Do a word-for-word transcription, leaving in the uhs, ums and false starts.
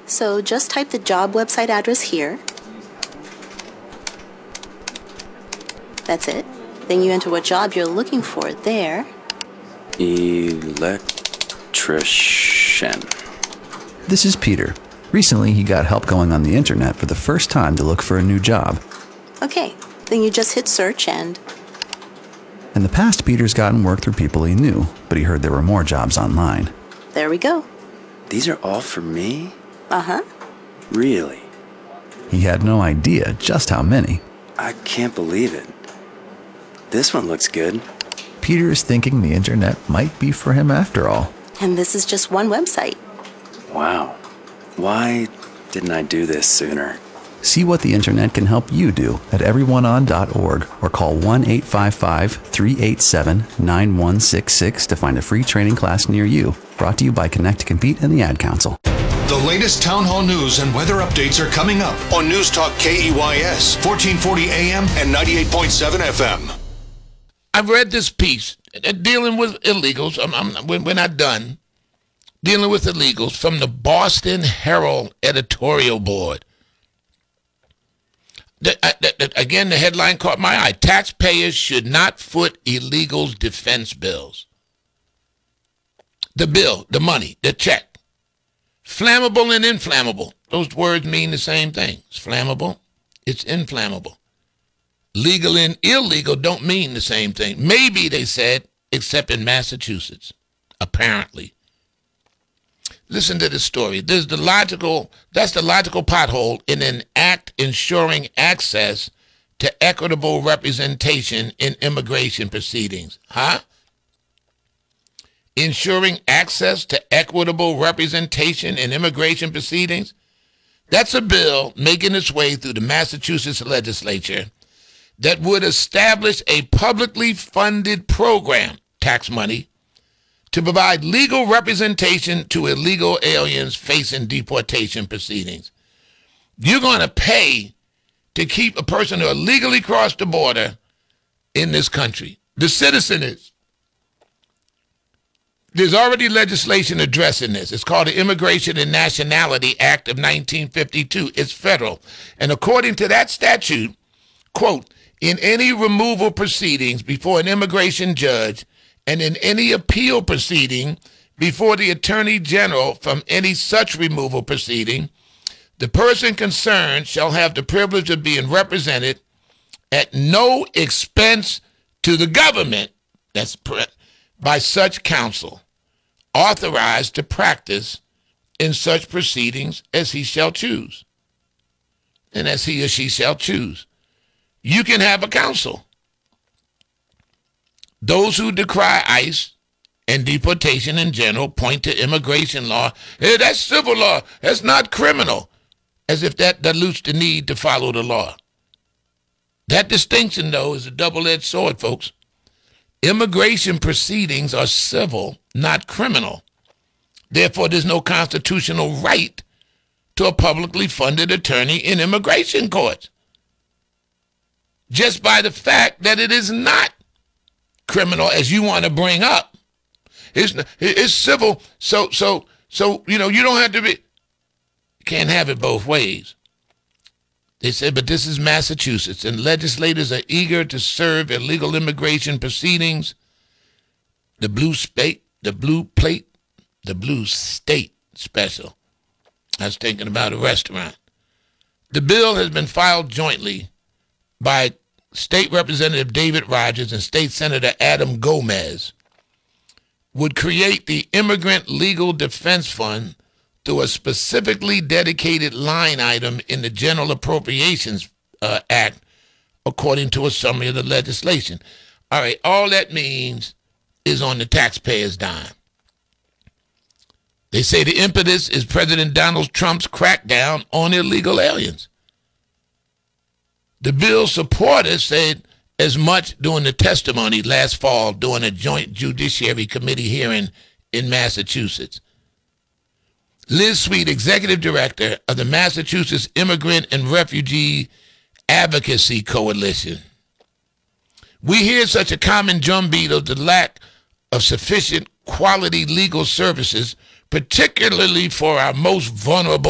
So just type the job website address here. That's it. Then you enter what job you're looking for there. Electrician. This is Peter. Recently, he got help going on the internet for the first time to look for a new job. Okay, then you just hit search and... In the past, Peter's gotten work through people he knew, but he heard there were more jobs online. There we go. These are all for me? Uh-huh. Really? He had no idea just how many. I can't believe it. This one looks good. Peter is thinking the internet might be for him after all. And this is just one website. Wow. Why didn't I do this sooner? See what the internet can help you do at everyone on dot org or call one eight five five, three eight seven, nine one six six to find a free training class near you. Brought to you by Connect to Compete and the Ad Council. The latest town hall news and weather updates are coming up on News Talk K E Y S, fourteen forty A M and ninety-eight point seven F M. I've read this piece uh, dealing with illegals. I'm, I'm, we're we're not done dealing with illegals from the Boston Herald editorial board. The, uh, the, the, again, the headline caught my eye. Taxpayers should not foot illegals' defense bills. The bill, the money, the check. Flammable and inflammable. Those words mean the same thing. It's flammable. It's inflammable. Legal and illegal don't mean the same thing. Maybe, they said, except in Massachusetts, apparently. Listen to this story. There's the logical, that's the logical pothole in an act ensuring access to equitable representation in immigration proceedings. Huh? Ensuring access to equitable representation in immigration proceedings? That's a bill making its way through the Massachusetts legislature that would establish a publicly funded program, tax money, to provide legal representation to illegal aliens facing deportation proceedings. You're going to pay to keep a person who illegally crossed the border in this country. The citizen is. There's already legislation addressing this. It's called the Immigration and Nationality Act of nineteen fifty-two. It's federal. And according to that statute, quote, in any removal proceedings before an immigration judge and in any appeal proceeding before the Attorney General from any such removal proceeding, the person concerned shall have the privilege of being represented at no expense to the government, that's by such counsel, authorized to practice in such proceedings as he shall choose, and as he or she shall choose. You can have a counsel. Those who decry ICE and deportation in general point to immigration law. Hey, that's civil law. That's not criminal. As if that dilutes the need to follow the law. That distinction, though, is a double-edged sword, folks. Immigration proceedings are civil, not criminal. Therefore, there's no constitutional right to a publicly funded attorney in immigration courts. Just by the fact that it is not criminal, as you want to bring up. It's, it's civil, so, so, so, you know, you don't have to be, you can't have it both ways. They said, but this is Massachusetts, and legislators are eager to serve illegal immigration proceedings. The blue state, the blue plate, the blue state special. I was thinking about a restaurant. The bill has been filed jointly by State Representative David Rogers and State Senator Adam Gomez. Would create the Immigrant Legal Defense Fund through a specifically dedicated line item in the General Appropriations uh, Act, according to a summary of the legislation. All right, all that means is on the taxpayer's dime. They say the impetus is President Donald Trump's crackdown on illegal aliens. The bill's supporters said as much during the testimony last fall during a joint Judiciary Committee hearing in Massachusetts. Liz Sweet, Executive Director of the Massachusetts Immigrant and Refugee Advocacy Coalition. We hear such a common drumbeat of the lack of sufficient quality legal services, particularly for our most vulnerable